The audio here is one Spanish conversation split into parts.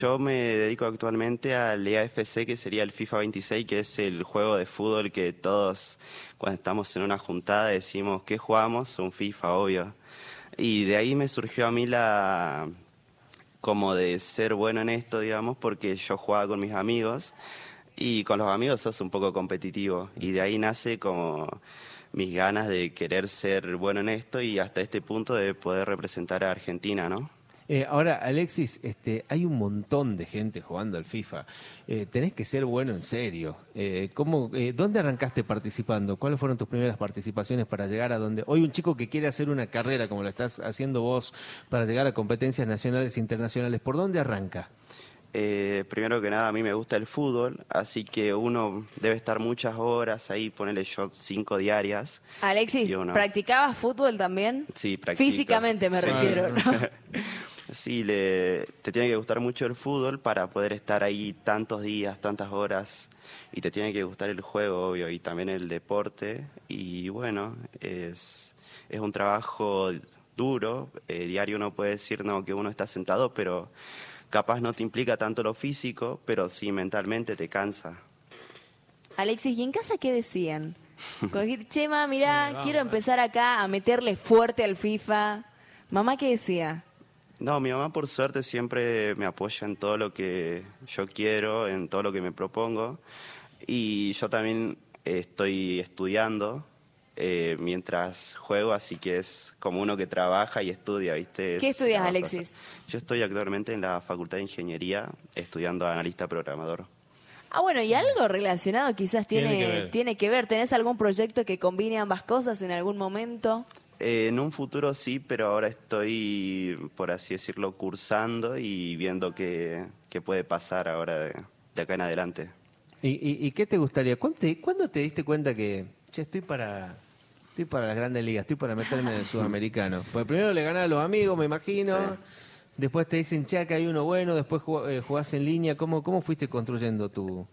Yo me dedico actualmente al EAFC, que sería el FIFA 26, que es el juego de fútbol que todos, cuando estamos en una juntada, decimos, ¿qué jugamos? Un FIFA, obvio. Y de ahí me surgió a mí como de ser bueno en esto, digamos, porque yo jugaba con mis amigos y con los amigos sos un poco competitivo. Y de ahí nace como mis ganas de querer ser bueno en esto y hasta este punto de poder representar a Argentina, ¿no? Ahora, Alexis, hay un montón de gente jugando al FIFA. Tenés que ser bueno en serio. ¿Dónde arrancaste participando? ¿Cuáles fueron tus primeras participaciones para llegar a donde hoy un chico que quiere hacer una carrera como la estás haciendo vos para llegar a competencias nacionales e internacionales? ¿Por dónde arranca? Primero que nada, a mí me gusta el fútbol, así que uno debe estar muchas horas ahí, ponerle yo 5 diarias. Alexis, ¿practicabas fútbol también? Sí, practico. Físicamente me refiero, ¿no? Sí, te tiene que gustar mucho el fútbol para poder estar ahí tantos días, tantas horas, y te tiene que gustar el juego, obvio, y también el deporte. Y bueno, es un trabajo duro, diario uno puede decir no, que uno está sentado, pero capaz no te implica tanto lo físico, pero sí mentalmente te cansa. Alexis, ¿y en casa qué decían? Cuando dijiste, Chema, mirá, quiero empezar acá a meterle fuerte al FIFA. ¿Mamá qué decía? No, mi mamá por suerte siempre me apoya en todo lo que yo quiero, en todo lo que me propongo. Y yo también estoy estudiando mientras juego, así que es como uno que trabaja y estudia, ¿viste? ¿Qué estudias, Alexis? Yo estoy actualmente en la Facultad de Ingeniería estudiando analista programador. Ah, bueno, y algo relacionado quizás tiene que ver. ¿Tenés algún proyecto que combine ambas cosas en algún momento? En un futuro sí, pero ahora estoy, por así decirlo, cursando y viendo qué puede pasar ahora de acá en adelante. ¿Y qué te gustaría? ¿Cuándo te diste cuenta que, che, estoy para las grandes ligas, estoy para meterme en el sudamericano? Porque primero le ganás a los amigos, me imagino. Sí. Después te dicen, che, acá hay uno bueno, después jugás en línea. ¿Cómo fuiste construyendo tu...?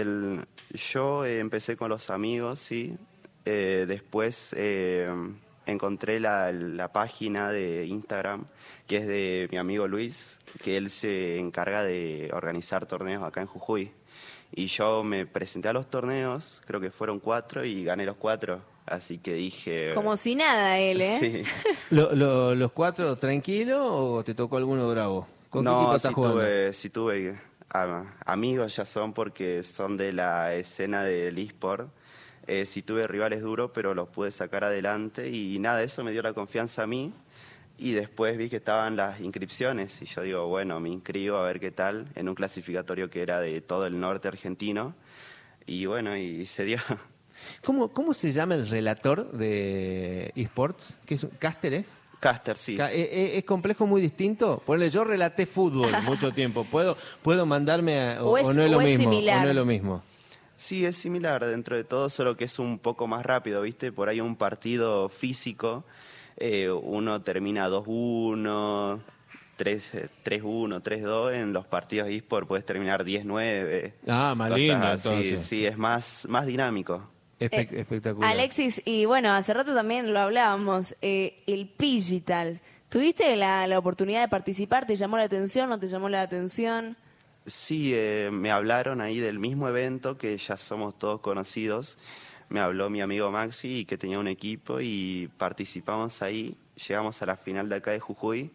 Yo empecé con los amigos, sí. Después encontré la página de Instagram, que es de mi amigo Luis, que él se encarga de organizar torneos acá en Jujuy. Y yo me presenté a los torneos, creo que fueron 4 y gané los 4. Así que dije... Como si nada él, ¿eh? Sí. ¿Los 4 tranquilo o te tocó alguno bravo? ¿Con qué equipo estás jugando? Sí tuve amigos ya son porque son de la escena del eSport. Sí tuve rivales duros, pero los pude sacar adelante y nada, eso me dio la confianza a mí. Y después vi que estaban las inscripciones y yo digo, bueno, me inscribo a ver qué tal en un clasificatorio que era de todo el norte argentino. Y bueno, y se dio. ¿Cómo se llama el relator de eSports? ¿Caster es? Caster, sí. ¿Es complejo, muy distinto? Ponle, yo relaté fútbol mucho tiempo. ¿Puedo mandarme o no es lo mismo? Similar. ¿O no es lo mismo? Sí, es similar dentro de todo, solo que es un poco más rápido, ¿viste? Por ahí un partido físico, uno termina 2-1, 3-1, 3-2, en los partidos eSport puedes terminar 10-9. Ah, más lindo, entonces. Sí, es más dinámico. Espectacular. Alexis, y bueno, hace rato también lo hablábamos, el Pigital. ¿Tuviste la oportunidad de participar? ¿Te llamó la atención? ¿No te llamó la atención? Sí, me hablaron ahí del mismo evento, que ya somos todos conocidos. Me habló mi amigo Maxi, y que tenía un equipo, y participamos ahí. Llegamos a la final de acá de Jujuy.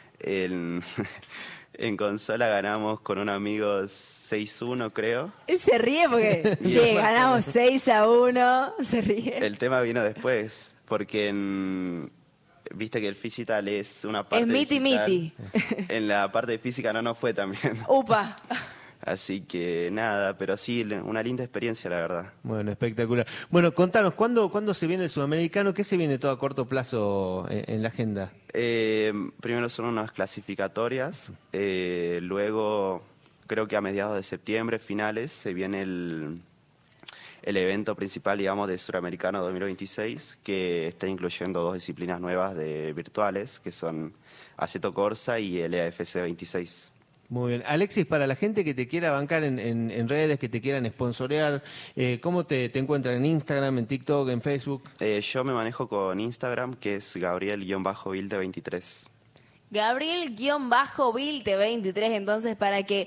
En consola ganamos con un amigo 6-1, creo. Él se ríe porque, che, ganamos 6-1, se ríe. El tema vino después, porque viste que el Phygital es una parte es miti. En la parte de física no fue tan bien. Upa. Así que nada, pero sí, una linda experiencia, la verdad. Bueno, espectacular. Bueno, contanos, ¿cuándo se viene el sudamericano? ¿Qué se viene todo a corto plazo en la agenda? Primero son unas clasificatorias, luego creo que a mediados de septiembre, finales, se viene el evento principal, digamos, de Suramericano 2026, que está incluyendo 2 disciplinas nuevas de virtuales, que son Assetto Corsa y el EAFC 26. Muy bien. Alexis, para la gente que te quiera bancar en redes, que te quieran sponsorear, ¿cómo te encuentran en Instagram, en TikTok, en Facebook? Yo me manejo con Instagram, que es Gabriel-Vilte23. Gabriel-Vilte23, entonces, para que